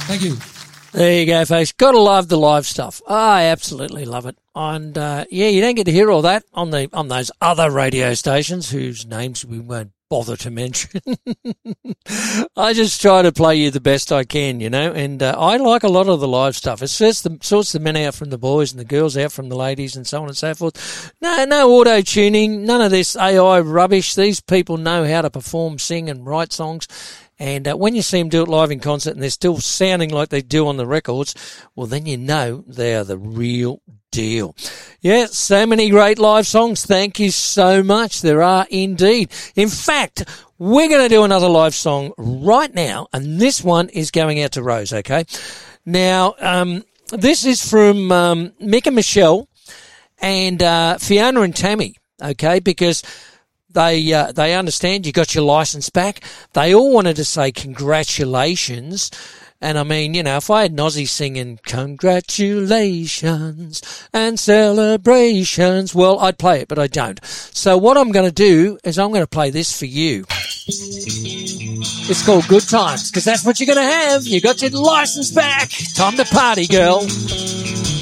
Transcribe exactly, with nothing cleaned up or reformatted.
Thank you. There you go, folks. Gotta love the live stuff. I absolutely love it. And, uh, yeah, you don't get to hear all that on the, on those other radio stations whose names we won't bother to mention. I just try to play you the best I can, you know, and, uh, I like a lot of the live stuff. It sorts the, sorts the men out from the boys and the girls out from the ladies and so on and so forth. No, no auto-tuning, none of this A I rubbish. These people know how to perform, sing and write songs. And uh, when you see them do it live in concert and they're still sounding like they do on the records, well, then you know they are the real deal. Yeah, so many great live songs. Thank you so much. There are indeed. In fact, we're going to do another live song right now, and this one is going out to Rose, okay? Now, um, this is from um, Mick and Michelle and uh, Fiona and Tammy, okay, because They uh, they understand you got your license back. They all wanted to say congratulations. And I mean, you know, if I had Nozzy singing congratulations and celebrations, well, I'd play it, but I don't. So what I'm going to do is I'm going to play this for you. It's called Good Times, because that's what you're going to have. You got your license back. Time to party, girl.